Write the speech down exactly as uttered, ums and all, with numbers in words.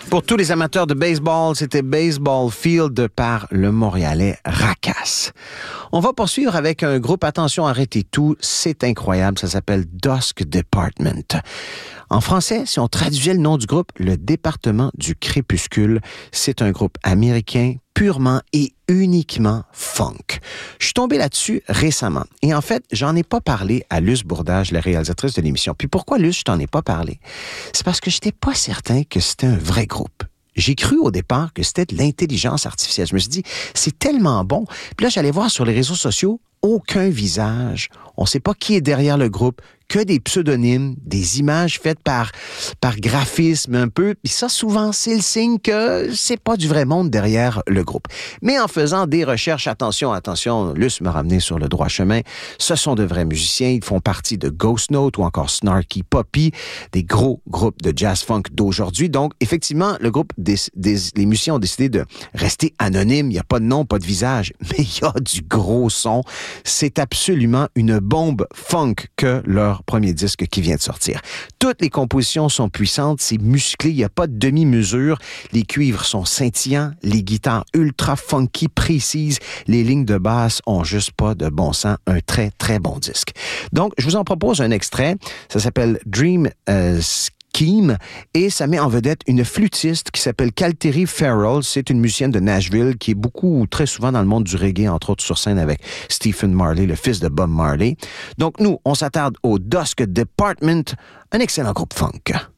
Pour tous les amateurs de baseball, c'était Baseball Field par le Montréalais Racasse. On va poursuivre avec un groupe, attention, arrêtez tout, c'est incroyable, ça s'appelle Dusk Department. En français, si on traduisait le nom du groupe, le département du crépuscule, c'est un groupe américain purement et uniquement funk. Je suis tombé là-dessus récemment. Et en fait, j'en ai pas parlé à Luce Bourdage, la réalisatrice de l'émission. Puis pourquoi, Luce, je t'en ai pas parlé? C'est parce que j'étais pas certain que c'était un vrai groupe. J'ai cru au départ que c'était de l'intelligence artificielle. Je me suis dit, c'est tellement bon. Puis là, j'allais voir sur les réseaux sociaux, aucun visage. On sait pas qui est derrière le groupe, que des pseudonymes, des images faites par, par graphisme un peu. Puis ça, souvent, c'est le signe que c'est pas du vrai monde derrière le groupe. Mais en faisant des recherches, attention, attention, Luce me ramenait sur le droit chemin, ce sont de vrais musiciens. Ils font partie de Ghost Note ou encore Snarky Puppy, des gros groupes de jazz-funk d'aujourd'hui. Donc, effectivement, le groupe, des, des, les musiciens ont décidé de rester anonymes. Il n'y a pas de nom, pas de visage, mais il y a du gros son. C'est absolument une bombe funk que leur premier disque qui vient de sortir. Toutes les compositions sont puissantes, c'est musclé, il n'y a pas de demi-mesure, les cuivres sont scintillants, les guitares ultra funky précises, les lignes de basse ont juste pas de bon sens, un très très bon disque. Donc, je vous en propose un extrait, ça s'appelle Dream euh, et ça met en vedette une flûtiste qui s'appelle Kalteri Farrell. C'est une musicienne de Nashville qui est beaucoup, très souvent dans le monde du reggae, entre autres sur scène avec Stephen Marley, le fils de Bob Marley. Donc nous, on s'attarde au Dusk Department, un excellent groupe funk.